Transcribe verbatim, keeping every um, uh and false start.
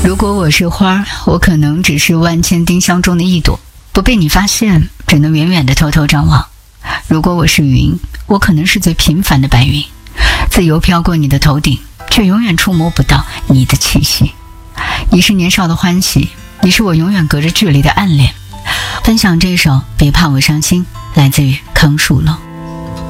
如果我是花，我可能只是万千丁香中的一朵，不被你发现，只能远远地偷偷张望。如果我是云，我可能是最平凡的白云，自由飘过你的头顶，却永远触摸不到你的气息。你是年少的欢喜，你是我永远隔着距离的暗恋。分享这首《别怕我伤心》，来自于康树楼。